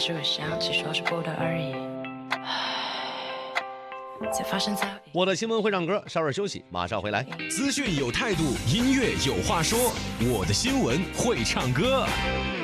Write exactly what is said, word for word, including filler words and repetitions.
是我想起说是不得而已，才发现早已。 我的新闻会唱歌，稍事休息，马上回来。 资讯有态度，音乐有话说，我的新闻会唱歌。